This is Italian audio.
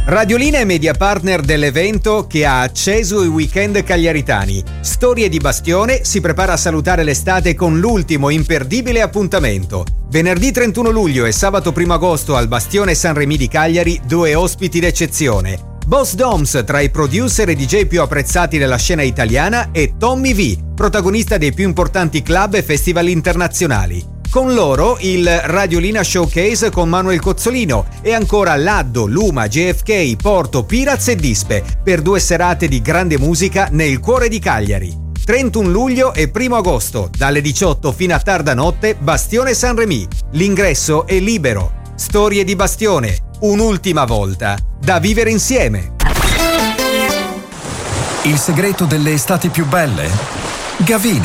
Radiolina è media partner dell'evento che ha acceso i weekend cagliaritani. Storie di Bastione si prepara a salutare l'estate con l'ultimo imperdibile appuntamento. Venerdì 31 luglio e sabato 1 agosto al Bastione San Remi di Cagliari, 2 ospiti d'eccezione. Boss Doms, tra i producer e DJ più apprezzati della scena italiana, e Tommy V, protagonista dei più importanti club e festival internazionali. Con loro il Radiolina Showcase con Manuel Cozzolino e ancora Laddo, Luma, JFK, Porto, Piraz e Dispe per 2 serate di grande musica nel cuore di Cagliari. 31 luglio e 1 agosto, dalle 18 fino a tarda notte, Bastione San Remi. L'ingresso è libero. Storie di Bastione, un'ultima volta, da vivere insieme. Il segreto delle estati più belle? Gavina.